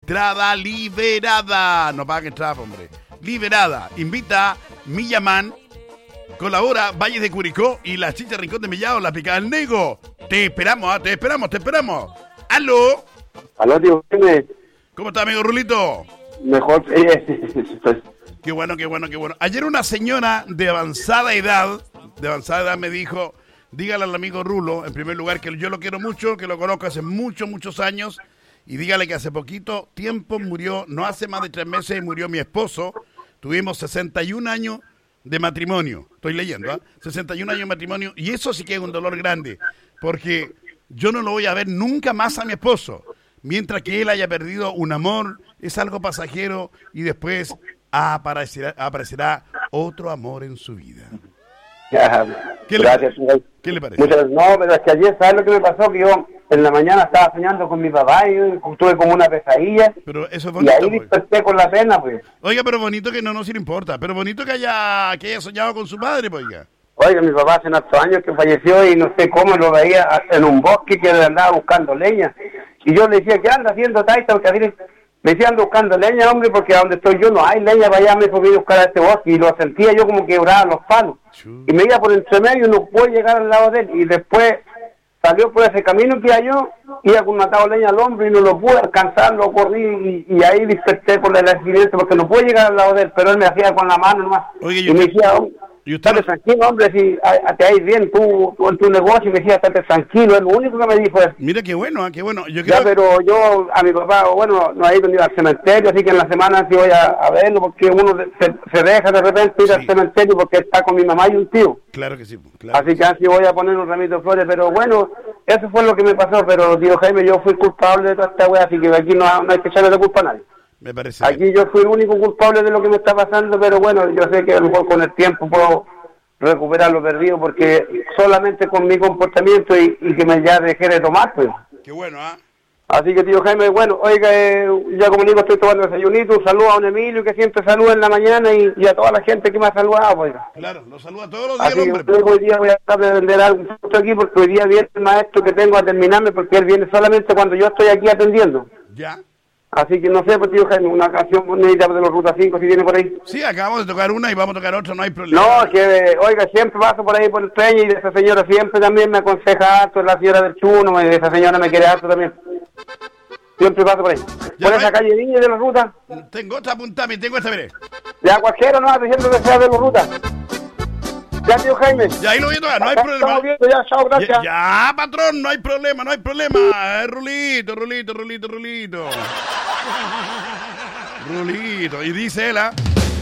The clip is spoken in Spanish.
entrada liberada. No paga entrada, hombre. Liberada. Invita Millaman. Colabora Valles de Curicó y la Chicha Rincón de Mellado, la Picada del Nego. Te esperamos, te esperamos. ¿Aló? Aló, tío. ¿Cómo está, amigo Rulito? Mejor. Qué bueno. Ayer una señora de avanzada edad me dijo, dígale al amigo Rulo, en primer lugar, que yo lo quiero mucho, que lo conozco hace muchos años, y dígale que hace poquito tiempo murió, no hace más de 3 meses, murió mi esposo. Tuvimos 61 años de matrimonio. Estoy leyendo, 61 años de matrimonio, y eso sí que es un dolor grande, porque yo no lo voy a ver nunca más a mi esposo. Mientras que él haya perdido un amor, es algo pasajero, y después aparecerá otro amor en su vida. Gracias. ¿Qué le parece? No, pero es que ayer, ¿sabes lo que me pasó? Que yo en la mañana estaba soñando con mi papá y tuve como una pesadilla. Pero eso es bonito, y ahí desperté con la pena, pues. Oiga, pero bonito que no le importa. Pero bonito que haya soñado con su padre, pues, oiga. Oiga, mi papá hace 8 años que falleció y no sé cómo lo veía en un bosque que andaba buscando leña. Y yo le decía, ¿qué anda haciendo, Taita? Porque así me decían buscando leña, hombre, porque a donde estoy yo no hay leña, para allá me fui a buscar a este bosque, y lo sentía yo como quebraba los palos. Y me iba por entre medio y no pude llegar al lado de él, y después salió por ese camino que yo iba con una tabla leña al hombro y no lo pude alcanzar, lo corrí, y ahí desperté por el accidente, porque no pude llegar al lado de él, pero él me hacía con la mano nomás. Oye, y me decía, estate tranquilo, hombre, si te hay bien tú en tu negocio, y me decía, estate tranquilo, es lo único que me dijo él. Mira, qué bueno. Yo creo... pero yo a mi papá, bueno, no he venido al cementerio, así que en la semana sí voy a verlo, porque uno se deja de repente ir al cementerio porque está con mi mamá y un tío. Claro que sí. Claro así que así voy a poner un ramito de flores, pero bueno, eso fue lo que me pasó, pero tío Jaime, yo fui culpable de toda esta wea, así que aquí no hay que echarle la culpa a nadie. Me parece aquí bien. Yo fui el único culpable de lo que me está pasando, pero bueno, yo sé que a lo mejor con el tiempo puedo recuperar lo perdido, porque solamente con mi comportamiento y que me ya dejé de tomar, pues. Qué bueno, Así que, tío Jaime, bueno, oiga, ya como digo, estoy tomando desayunito, un saludo a don Emilio, que siempre saluda en la mañana, y a toda la gente que me ha saludado, pues. Claro, lo saluda todos los días, así hombre. Que hoy día voy a tratar de vender algo aquí, porque hoy día viene el maestro que tengo a terminarme, porque él viene solamente cuando yo estoy aquí atendiendo. Ya. Así que no sé, pues tío Jaime, una canción bonita de los Ruta 5, si viene por ahí. Sí, acabamos de tocar una y vamos a tocar otra, no hay problema. No, que, oiga, siempre paso por ahí por el Peña, y de esa señora siempre también me aconseja harto, la señora del Chuno, y de esa señora me quiere harto también. Siempre paso por ahí. ¿Por esa calle Niña de la Ruta? Tengo otra apuntada, tengo esta, mire. Ya, cualquiera, no, diciendo que sea de la Ruta. Ya, tío Jaime. Ya, ahí lo voy a tocar, no hay problema. Estamos viendo ya, chao, gracias. Ya, patrón, no hay problema. Rulito. Rulito. Y dice él,